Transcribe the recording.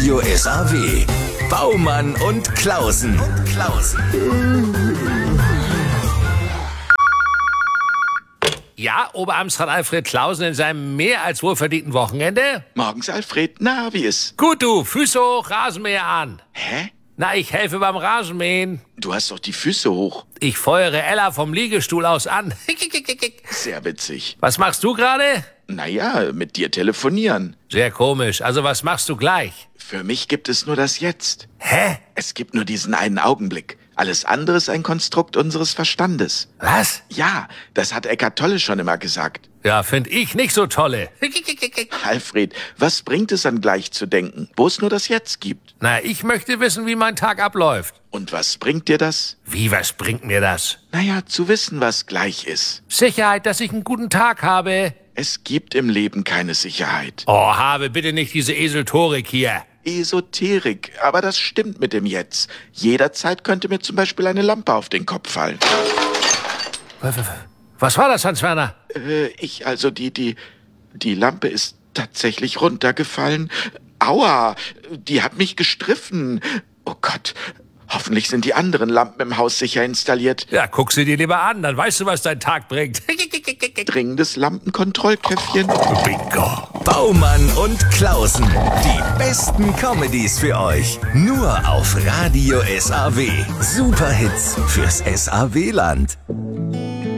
Radio SAW. Baumann und Klausen. Ja, Oberamtsrat Alfred Klausen in seinem mehr als wohlverdienten Wochenende? Morgens, Alfred. Na, wie ist? Gut, du, Füße hoch, Rasenmäher an. Hä? Na, ich helfe beim Rasenmähen. Du hast doch die Füße hoch. Ich feuere Ella vom Liegestuhl aus an. Sehr witzig. Was machst du gerade? Naja, mit dir telefonieren. Sehr komisch. Also was machst du gleich? Für mich gibt es nur das Jetzt. Hä? Es gibt nur diesen einen Augenblick. Alles andere ist ein Konstrukt unseres Verstandes. Was? Ja, das hat Eckhart Tolle schon immer gesagt. Ja, find ich nicht so tolle. Alfred, was bringt es an gleich zu denken, wo es nur das Jetzt gibt? Na, ich möchte wissen, wie mein Tag abläuft. Und was bringt dir das? Wie, was bringt mir das? Naja, zu wissen, was gleich ist. Sicherheit, dass ich einen guten Tag habe. Es gibt im Leben keine Sicherheit. Oh, habe bitte nicht diese Eseltorik hier. Esoterik, aber das stimmt mit dem Jetzt. Jederzeit könnte mir zum Beispiel eine Lampe auf den Kopf fallen. Was war das, Hans-Werner? Die Lampe ist tatsächlich runtergefallen. Aua, die hat mich gestriffen. Oh Gott, hoffentlich sind die anderen Lampen im Haus sicher installiert. Ja, guck sie dir lieber an, dann weißt du, was dein Tag bringt. Dringendes Lampenkontrollkäffchen. Bingo. Baumann und Klausen. Die besten Comedies für euch. Nur auf Radio SAW. Superhits fürs SAW-Land.